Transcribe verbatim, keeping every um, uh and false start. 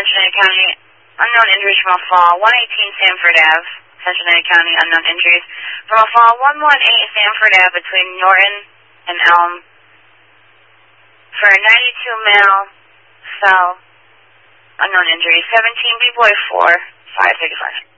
Cincinnati County, unknown injuries from a fall. one eighteen Sanford Avenue, Cincinnati County, unknown injuries from a fall. one eighteen Sanford Avenue between Norton and Elm. For a ninety-two male, fell, unknown injuries. seventeen B-Boy four, five thirty-five.